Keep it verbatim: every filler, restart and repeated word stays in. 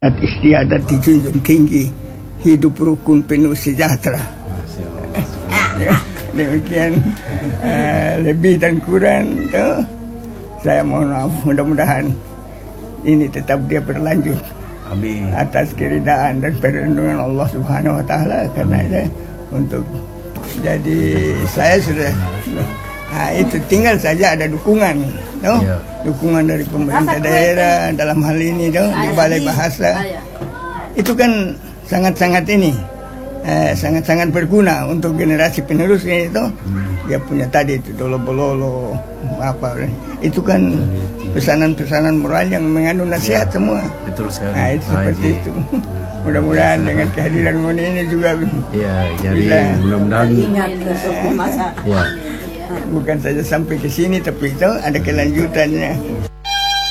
istiadat dijunjung tinggi, hidup rukun penuh sejahtera. Demikian uh, lebih dan kurang tuh, saya mohon maaf, mudah-mudahan ini tetap dia berlanjut. Amin. Atas keridaan dan perlindungan Allah Subhanahu Wa Taala, karena ya, untuk jadi saya sudah. Nah, itu tinggal saja ada dukungan, no? Ya. Dukungan dari pemerintah daerah dalam hal ini, no? Di Balai Bahasa. Itu kan sangat-sangat ini, eh, sangat-sangat berguna untuk generasi penerusnya itu. Hmm. Dia punya tadi itu dolo-bololo, apa, itu kan pesanan-pesanan moral yang mengandung nasihat ya. Semua. Betul sekali. Nah, itu seperti itu. Mudah-mudahan dengan kehadiran Moni ini juga. Iya, jadi mudah-mudahan. Ingat suku masa. Ya. Bukan saja sampai ke sini, tapi itu ada kelanjutannya.